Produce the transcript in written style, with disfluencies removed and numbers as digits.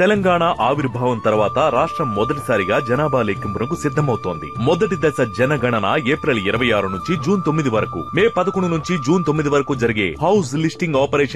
తెలంగాణ ఆవిర్భావం తర్వాత రాష్ట్రం మొదటిసారిగా జనాభా లెక్కింపునకు సిద్ధమవుతోంది. మొదటి దశ జనగణన ఏప్రిల్ 26 నుంచి జూన్ 9 వరకు, మే 11 నుంచి జూన్ 9 వరకు జరిగే హౌస్ లిస్టింగ్ ఆపరేషన్